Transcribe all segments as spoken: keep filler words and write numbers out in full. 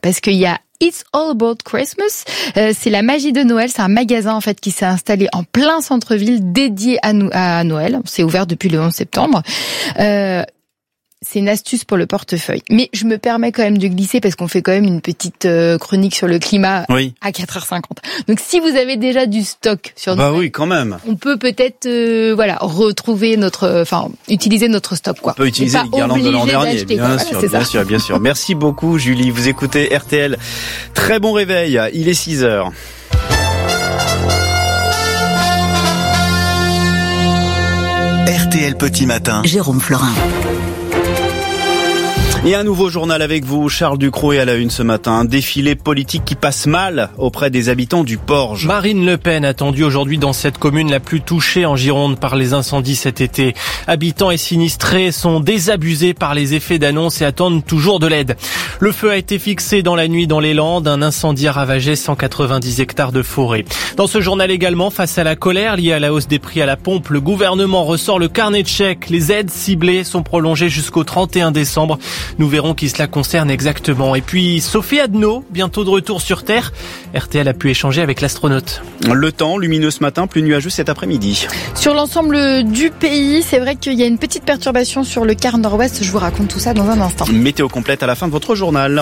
parce qu'il y a It's All About Christmas. Euh, c'est la magie de Noël. C'est un magasin en fait qui s'est installé en plein centre-ville dédié à, no- à Noël. C'est ouvert depuis le onze septembre. Euh, C'est une astuce pour le portefeuille. Mais je me permets quand même de glisser parce qu'on fait quand même une petite euh, chronique sur le climat oui. à quatre heures cinquante. Donc si vous avez déjà du stock sur bah Noël, oui, quand même. On peut peut-être euh, voilà, retrouver notre enfin utiliser notre stock quoi. On peut utiliser les guirlandes de l'an dernier, bien voilà, sûr, bien ça. sûr, bien sûr. Merci beaucoup Julie, vous écoutez R T L. Très bon réveil, il est six heures. R T L Petit Matin. Jérôme Florin. Et un nouveau journal avec vous, Charles Ducrot à la une ce matin. Un défilé politique qui passe mal auprès des habitants du Porge. Marine Le Pen attendue aujourd'hui dans cette commune la plus touchée en Gironde par les incendies cet été. Habitants et sinistrés sont désabusés par les effets d'annonce et attendent toujours de l'aide. Le feu a été fixé dans la nuit dans les Landes. Un incendie a ravagé cent quatre-vingt-dix hectares de forêt. Dans ce journal également, face à la colère liée à la hausse des prix à la pompe, le gouvernement ressort le carnet de chèques. Les aides ciblées sont prolongées jusqu'au trente et un décembre. Nous verrons qui cela concerne exactement. Et puis Sophie Adno, bientôt de retour sur Terre. R T L a pu échanger avec l'astronaute. Le temps, lumineux ce matin, plus nuageux cet après-midi. Sur l'ensemble du pays, c'est vrai qu'il y a une petite perturbation sur le quart nord-ouest. Je vous raconte tout ça dans un instant. Météo complète à la fin de votre journal.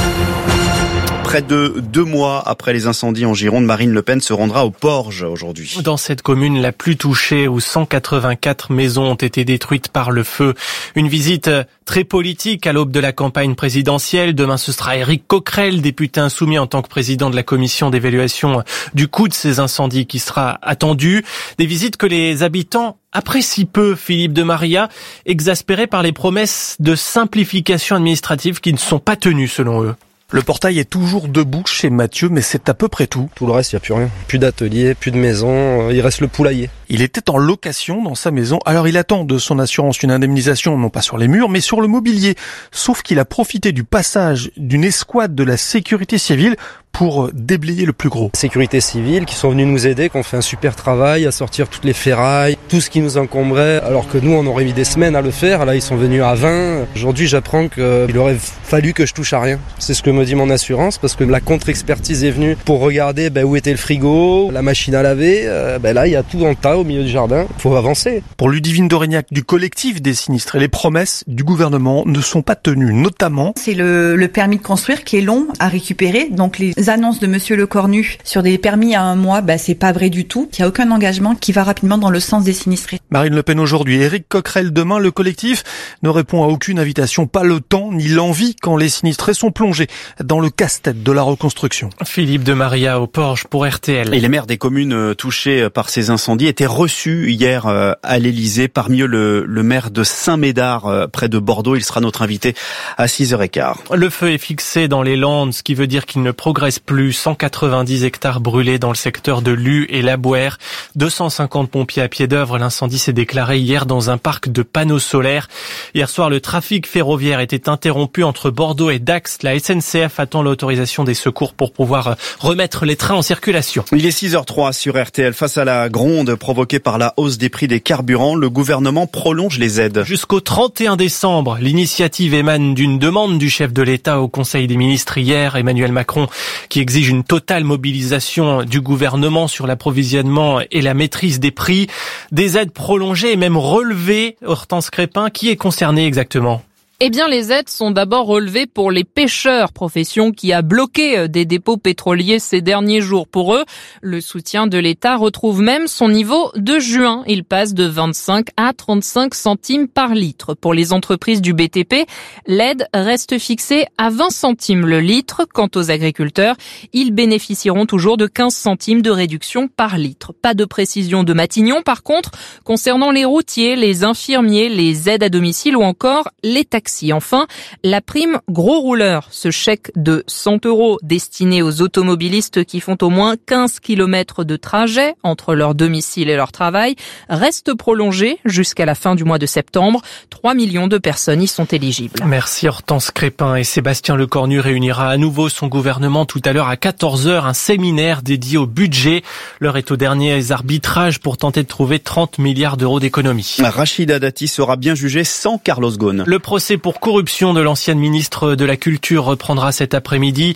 Près de deux mois après les incendies en Gironde, Marine Le Pen se rendra au Porge aujourd'hui. Dans cette commune la plus touchée où cent quatre-vingt-quatre maisons ont été détruites par le feu. Une visite très politique à l'aube de la campagne présidentielle. Demain, ce sera Éric Coquerel, député insoumis en tant que président de la commission d'évaluation du coût de ces incendies qui sera attendu. Des visites que les habitants apprécient peu, Philippe de Maria, exaspéré par les promesses de simplification administrative qui ne sont pas tenues selon eux. Le portail est toujours debout chez Mathieu, mais c'est à peu près tout. Tout le reste, il n'y a plus rien. Plus d'atelier, plus de maison, il reste le poulailler. Il était en location dans sa maison, alors il attend de son assurance une indemnisation, non pas sur les murs, mais sur le mobilier. Sauf qu'il a profité du passage d'une escouade de la sécurité civile pour déblayer le plus gros. Sécurité civile qui sont venus nous aider, qui ont fait un super travail à sortir toutes les ferrailles, tout ce qui nous encombrait, alors que nous on aurait mis des semaines à le faire. Là ils sont venus à vingt. Aujourd'hui j'apprends qu'il aurait fallu que je touche à rien. C'est ce que me dit mon assurance, parce que la contre-expertise est venue pour regarder ben, où était le frigo, la machine à laver. Euh, ben là il y a tout dans le tas au milieu du jardin. Il faut avancer. Pour Ludivine d'Aurignac du collectif des sinistrés, les promesses du gouvernement ne sont pas tenues, notamment... C'est le, le permis de construire qui est long à récupérer, donc les annonces de Monsieur Lecornu sur des permis à un mois, bah, c'est pas vrai du tout. Il n'y a aucun engagement qui va rapidement dans le sens des sinistrés. Marine Le Pen aujourd'hui, Éric Coquerel demain. Le collectif ne répond à aucune invitation, pas le temps ni l'envie quand les sinistrés sont plongés dans le casse-tête de la reconstruction. Philippe de Maria au Porge pour R T L. Et les maires des communes touchées par ces incendies étaient reçus hier à l'Élysée. Parmi eux, le, le maire de Saint-Médard, près de Bordeaux. Il sera notre invité à six heures quinze. Le feu est fixé dans les Landes, ce qui veut dire qu'il ne progresse plus. cent quatre-vingt-dix hectares brûlés dans le secteur de Lue et Labouère. deux cent cinquante pompiers à pied d'œuvre. L'incendie s'est déclaré hier dans un parc de panneaux solaires. Hier soir, le trafic ferroviaire était interrompu entre Bordeaux et Dax. La S N C F attend l'autorisation des secours pour pouvoir remettre les trains en circulation. Il est six heures trois sur R T L. Face à la gronde provoquée par la hausse des prix des carburants, le gouvernement prolonge les aides. Jusqu'au trente et un décembre, l'initiative émane d'une demande du chef de l'État au Conseil des ministres hier, Emmanuel Macron, qui exige une totale mobilisation du gouvernement sur l'approvisionnement et la maîtrise des prix. Des aides prolongées et même relevées. Hortense Crépin, qui est concerné exactement ? Eh bien, les aides sont d'abord relevées pour les pêcheurs, profession qui a bloqué des dépôts pétroliers ces derniers jours. Pour eux, le soutien de l'État retrouve même son niveau de juin. Il passe de vingt-cinq à trente-cinq centimes par litre. Pour les entreprises du B T P, l'aide reste fixée à vingt centimes le litre. Quant aux agriculteurs, ils bénéficieront toujours de quinze centimes de réduction par litre. Pas de précision de Matignon, par contre, concernant les routiers, les infirmiers, les aides à domicile ou encore les taxis. Enfin, la prime gros rouleur, ce chèque de cent euros destiné aux automobilistes qui font au moins quinze kilomètres de trajet entre leur domicile et leur travail, reste prolongé jusqu'à la fin du mois de septembre. trois millions de personnes y sont éligibles. Merci Hortense Crépin. Et Sébastien Lecornu réunira à nouveau son gouvernement tout à l'heure à quatorze heures, un séminaire dédié au budget. L'heure est aux derniers arbitrages pour tenter de trouver trente milliards d'euros d'économies. Rachida Dati sera bien jugée sans Carlos Ghosn. Le procès pour corruption de l'ancienne ministre de la Culture reprendra cet après-midi.